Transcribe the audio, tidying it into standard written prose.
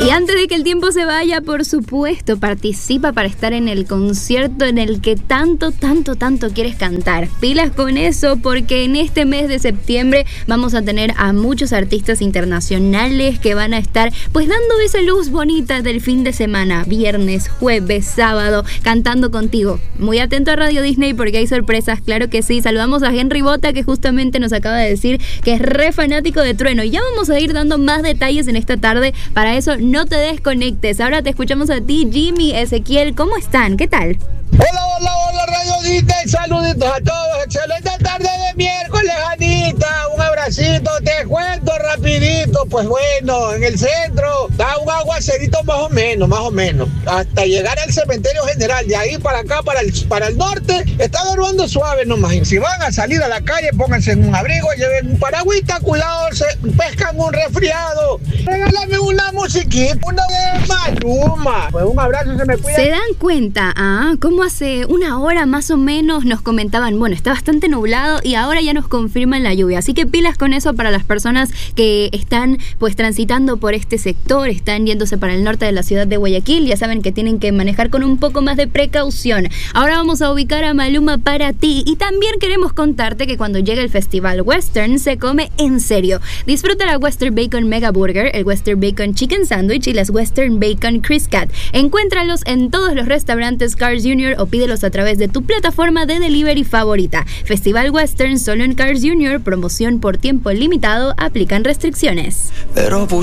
Y antes de que el tiempo se vaya, por supuesto, participa para estar en el concierto en el que tanto quieres cantar. Pilas con eso, porque en este mes de septiembre vamos a tener a muchos artistas internacionales que van a estar pues dando esa luz bonita del fin de semana, viernes, jueves, sábado, cantando contigo. Muy atento a Radio Disney porque hay sorpresas, claro que sí. Saludamos a Henry Bota, que justamente nos acaba de decir que es re fanático de Trueno, y ya vamos a ir dando más detalles en esta tarde. Para eso no te desconectes. Ahora te escuchamos a ti, Jimmy, Ezequiel. ¿Cómo están? ¿Qué tal? Hola, Radio Disney, saluditos a todos, excelente tarde de miércoles, Anita, un abracito, te cuento rapidito, pues bueno, en el centro da un aguacerito más o menos, hasta llegar al cementerio general, de ahí para acá, para el norte, está dormando suave nomás, y si van a salir a la calle, pónganse en un abrigo, lleven un paragüita, cuidado, se pescan un resfriado, regálame una musiquita, una de Maluma, pues un abrazo, se me cuida. ¿Se dan cuenta? Como hace una hora más o menos nos comentaban, bueno, está bastante nublado y ahora ya nos confirman la lluvia, así que pilas con eso para las personas que están pues transitando por este sector, están yéndose para el norte de la ciudad de Guayaquil, ya saben que tienen que manejar con un poco más de precaución. Ahora vamos a ubicar a Maluma para ti, y también queremos contarte que cuando llega el Festival Western se come en serio. Disfruta la Western Bacon Mega Burger, el Western Bacon Chicken Sandwich y las Western Bacon Crisp Cat. Encuéntralos en todos los restaurantes Carl's Jr. o pídelos a través de tu plataforma de delivery favorita. Festival Western solo en Carl's Jr., promoción por tiempo limitado, aplican restricciones.